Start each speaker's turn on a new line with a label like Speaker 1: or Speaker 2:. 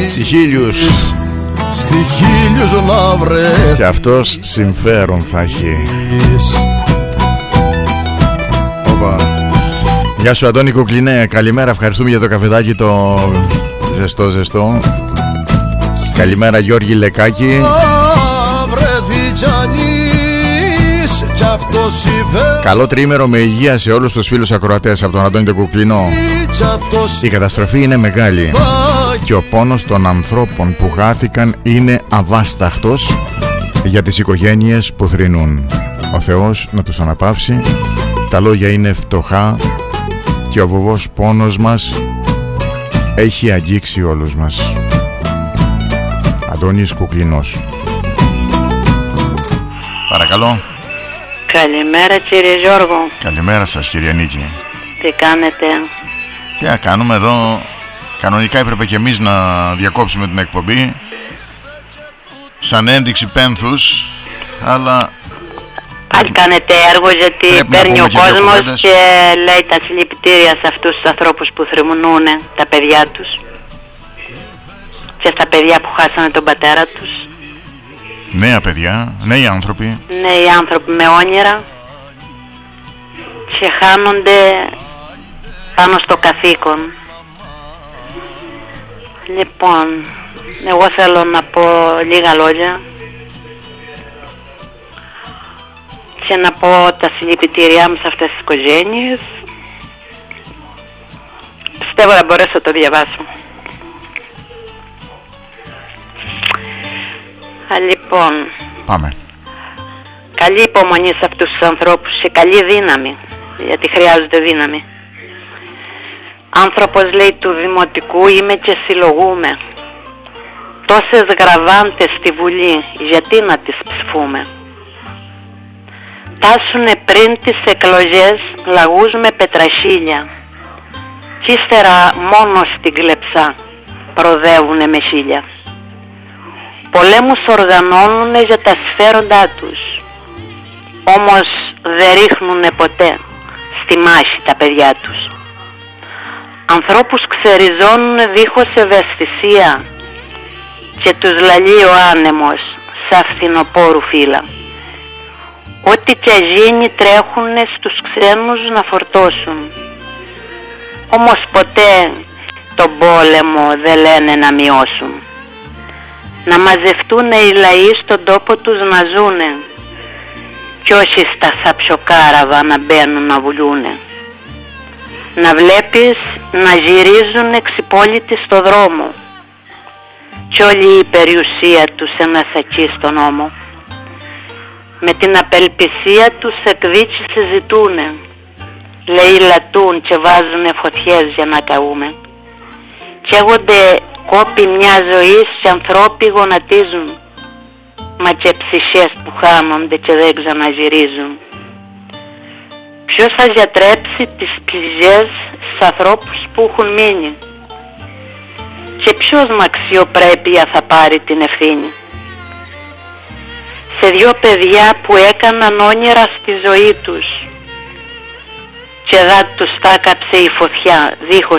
Speaker 1: Στοιχίλιους
Speaker 2: να βρεθείς.
Speaker 1: Και αυτός συμφέρον θα έχει. Οπα. Γεια σου Αντώνη Κουκλινέ, καλημέρα, ευχαριστούμε για το καφεδάκι το ζεστό. Καλημέρα Γιώργη Λεκάκη. Καλό τριήμερο με υγεία σε όλους τους φίλους ακροατές από τον Αντώνη τον Κουκλινό. Η καταστροφή είναι μεγάλη και ο πόνος των ανθρώπων που χάθηκαν είναι αβάσταχτος για τις οικογένειες που θρηνούν. Ο Θεός να τους αναπαύσει. Τα λόγια είναι φτωχά και ο βοβός πόνος μας έχει αγγίξει όλους μας. Αντώνης Κουκλινός. Παρακαλώ.
Speaker 3: Καλημέρα κύριε Γιώργο.
Speaker 1: Καλημέρα σας κύριε Νίκη.
Speaker 3: Τι κάνετε?
Speaker 1: Τι να κάνουμε εδώ? Κανονικά έπρεπε και εμείς να διακόψουμε την εκπομπή σαν ένδειξη πένθους, αλλά
Speaker 3: πάλι κάνετε έργο, γιατί παίρνει ο κόσμος και λέει τα συλληπιτήρια σε αυτούς τους ανθρώπους που θρηνούν τα παιδιά τους και στα παιδιά που χάσανε τον πατέρα τους.
Speaker 1: Νέα παιδιά, νέοι άνθρωποι.
Speaker 3: Νέοι άνθρωποι με όνειρα και χάνονται πάνω στο καθήκον. Λοιπόν, εγώ θέλω να πω λίγα λόγια και να πω τα συλληπιτήριά μου σε αυτές τις οικογένειες. Πιστεύω να μπορέσω να το διαβάσω. Λοιπόν,
Speaker 1: πάμε.
Speaker 3: Καλή υπομονή σε αυτούς τους ανθρώπους και καλή δύναμη, γιατί χρειάζονται δύναμη. Άνθρωπος, λέει, του δημοτικού είμαι και συλλογούμε. Τόσες γραβάντες στη Βουλή, γιατί να τις ψηφούμε? Τάσουνε πριν τις εκλογές λαγούς με πετραχίλια κι ύστερα μόνο στην κλεψά προδεύουνε με χίλια. Πολέμους οργανώνουνε για τα συμφέροντά τους, όμως δεν ρίχνουνε ποτέ στη μάχη τα παιδιά τους. Ανθρώπους ξεριζώνουνε δίχως ευαισθησία και τους λαλεί ο άνεμος σαν φθινοπόρου φύλλα. Ό,τι και γίνει τρέχουνε στους ξένους να φορτώσουν, όμως ποτέ τον πόλεμο δεν λένε να μειώσουν. Να μαζευτούνε οι λαοί στον τόπο τους να ζουνε κι όχι στα σαψοκάραβα να μπαίνουν να βουλούνε. Να βλέπεις να γυρίζουν εξυπόλοιτοι στο δρόμο κι όλη η περιουσία τους ένα σακί στον ώμο. Με την απελπισία τους εκδίκηση συζητούνε, λαιλατούν και βάζουνε φωτιές για να καούμε. Καίγονται κόποι μια ζωής και ανθρώποι γονατίζουν, μα και ψυχές που χάνονται και δεν ξαναγυρίζουν. Ποιος θα γιατρέψει τις πληγές στους ανθρώπους που έχουν μείνει και ποιος με αξιοπρέπεια θα πάρει την ευθύνη? Σε δυο παιδιά που έκαναν όνειρα στη ζωή τους και δά τους τα κάψε η φωτιά δίχως